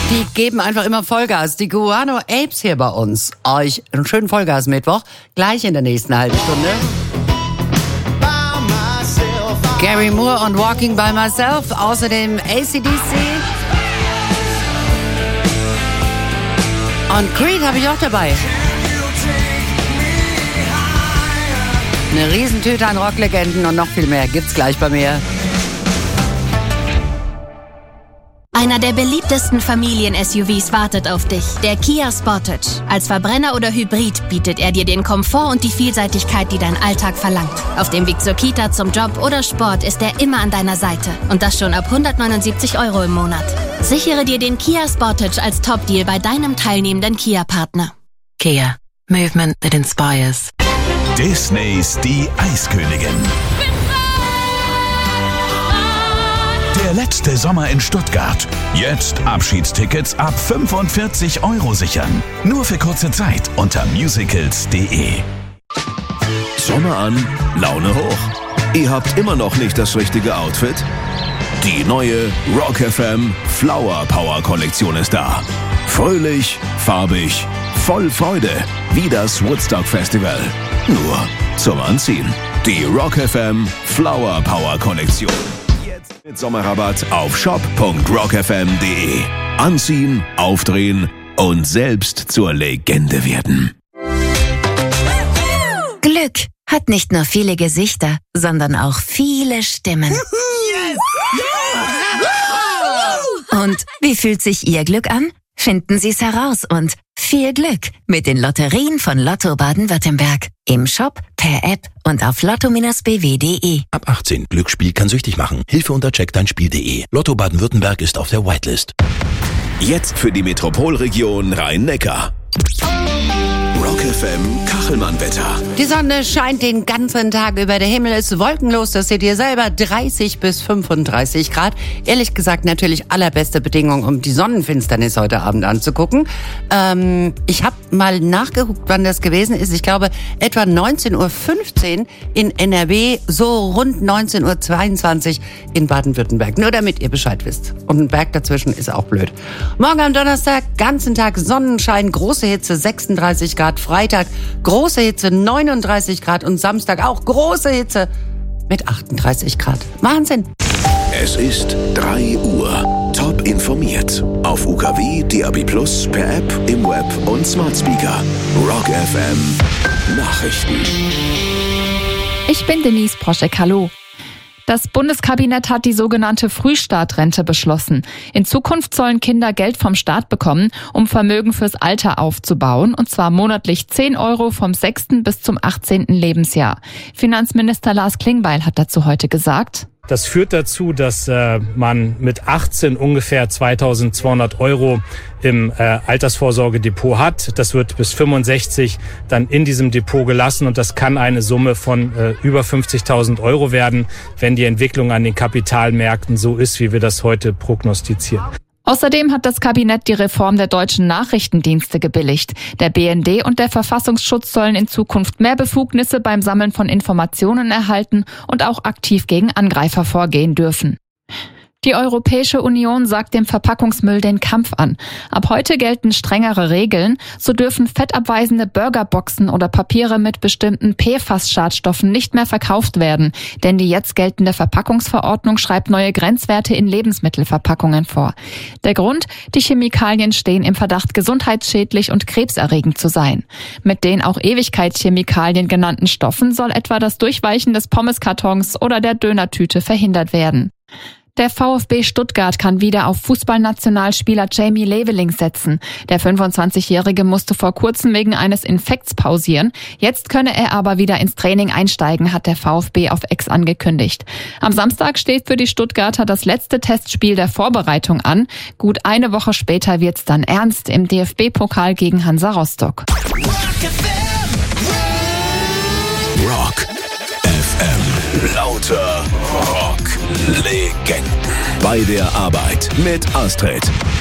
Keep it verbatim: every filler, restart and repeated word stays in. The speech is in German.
Die geben einfach immer Vollgas. Die Guano Apes hier bei uns. Euch einen schönen Vollgas-Mittwoch. Gleich in der nächsten halben Stunde. Gary Moore und Walking by Myself. Außerdem A C D C. Und Creed habe ich auch dabei. Eine Riesentüte an Rocklegenden und noch viel mehr gibt's gleich bei mir. Einer der beliebtesten Familien-S U Vs wartet auf dich, der Kia Sportage. Als Verbrenner oder Hybrid bietet er dir den Komfort und die Vielseitigkeit, die dein Alltag verlangt. Auf dem Weg zur Kita, zum Job oder Sport ist er immer an deiner Seite. Und das schon ab hundertneunundsiebzig Euro im Monat. Sichere dir den Kia Sportage als Top-Deal bei deinem teilnehmenden Kia-Partner. Kia. Movement that inspires. Disneys Die Eiskönigin. Der letzte Sommer in Stuttgart. Jetzt Abschiedstickets ab fünfundvierzig Euro sichern. Nur für kurze Zeit unter musicals punkt de. Sommer an, Laune hoch. Ihr habt immer noch nicht das richtige Outfit? Die neue Rock F M Flower Power Kollektion ist da. Fröhlich, farbig, voll Freude, wie das Woodstock Festival. Nur zum Anziehen. Die Rock F M Flower Power Kollektion. Jetzt mit Sommerrabatt auf shop punkt rock f m punkt de. Anziehen, aufdrehen und selbst zur Legende werden. Glück hat nicht nur viele Gesichter, sondern auch viele Stimmen. Und wie fühlt sich Ihr Glück an? Finden Sie es heraus und viel Glück mit den Lotterien von Lotto Baden-Württemberg. Im Shop, per App und auf lotto Bindestrich b w punkt de. Ab achtzehn. Glücksspiel kann süchtig machen. Hilfe unter check dein spiel punkt de. Lotto Baden-Württemberg ist auf der Whitelist. Jetzt für die Metropolregion Rhein-Neckar. Rock F M Kachelmann-Wetter. Die Sonne scheint den ganzen Tag über. Der Himmel ist wolkenlos, das seht ihr selber. dreißig bis fünfunddreißig Grad. Ehrlich gesagt natürlich allerbeste Bedingungen, um die Sonnenfinsternis heute Abend anzugucken. Ähm, ich habe mal nachgeguckt, wann das gewesen ist. Ich glaube etwa neunzehn Uhr fünfzehn in N R W, so rund neunzehn Uhr zweiundzwanzig in Baden-Württemberg. Nur damit ihr Bescheid wisst. Und ein Berg dazwischen ist auch blöd. Morgen am Donnerstag, ganzen Tag Sonnenschein, große Hitze, sechsunddreißig Grad. Freitag große Hitze, neununddreißig Grad und Samstag auch große Hitze mit achtunddreißig Grad. Wahnsinn! Es ist drei Uhr. Top informiert. Auf U K W, D A B plus, per App, im Web und Smart Speaker. Rock F M Nachrichten. Ich bin Denise Proschek, hallo. Das Bundeskabinett hat die sogenannte Frühstartrente beschlossen. In Zukunft sollen Kinder Geld vom Staat bekommen, um Vermögen fürs Alter aufzubauen, und zwar monatlich zehn Euro vom sechsten bis zum achtzehnten Lebensjahr. Finanzminister Lars Klingbeil hat dazu heute gesagt: Das führt dazu, dass äh, man mit achtzehn ungefähr zweitausendzweihundert Euro im äh, Altersvorsorgedepot hat. Das wird bis fünfundsechzig dann in diesem Depot gelassen und das kann eine Summe von äh, über fünfzigtausend Euro werden, wenn die Entwicklung an den Kapitalmärkten so ist, wie wir das heute prognostizieren. Außerdem hat das Kabinett die Reform der deutschen Nachrichtendienste gebilligt. Der B N D und der Verfassungsschutz sollen in Zukunft mehr Befugnisse beim Sammeln von Informationen erhalten und auch aktiv gegen Angreifer vorgehen dürfen. Die Europäische Union sagt dem Verpackungsmüll den Kampf an. Ab heute gelten strengere Regeln. So dürfen fettabweisende Burgerboxen oder Papiere mit bestimmten P F A S-Schadstoffen nicht mehr verkauft werden. Denn die jetzt geltende Verpackungsverordnung schreibt neue Grenzwerte in Lebensmittelverpackungen vor. Der Grund? Die Chemikalien stehen im Verdacht, gesundheitsschädlich und krebserregend zu sein. Mit den auch Ewigkeitschemikalien genannten Stoffen soll etwa das Durchweichen des Pommeskartons oder der Dönertüte verhindert werden. Der VfB Stuttgart kann wieder auf Fußballnationalspieler Jamie Leveling setzen. Der fünfundzwanzigjährige musste vor kurzem wegen eines Infekts pausieren. Jetzt könne er aber wieder ins Training einsteigen, hat der VfB auf X angekündigt. Am Samstag steht für die Stuttgarter das letzte Testspiel der Vorbereitung an. Gut eine Woche später wird's dann ernst im D F B-Pokal gegen Hansa Rostock. Rock F M. Lauter Rock. Legenden. Bei der Arbeit mit Astrid.